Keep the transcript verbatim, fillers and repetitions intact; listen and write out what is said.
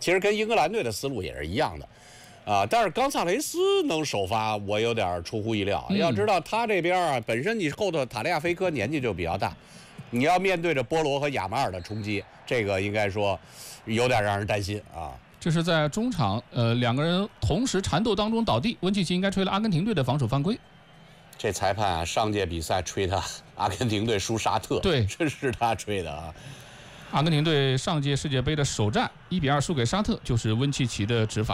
其实跟英格兰队的思路也是一样的。啊，但是冈萨雷斯能首发，我有点出乎意料。嗯、要知道他这边啊，本身你后头塔利亚菲科年纪就比较大，你要面对着波罗和亚马尔的冲击，这个应该说有点让人担心啊。 这是在中场，呃，两个人同时缠斗当中倒地，温契奇应该吹了阿根廷队的防守犯规。 这裁判啊，上届比赛吹他阿根廷队输沙特， 对， 这是他吹的啊。 阿根廷队上届世界杯的首战一比二输给沙特，就是温契奇的执法。